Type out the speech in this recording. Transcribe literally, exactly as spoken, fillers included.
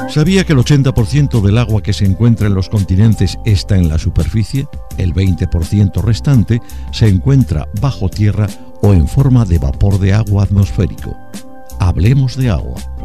¿Sabía que el ochenta por ciento del agua que se encuentra en los continentes está en la superficie? El veinte por ciento restante se encuentra bajo tierra o en forma de vapor de agua atmosférico. Hablemos de agua.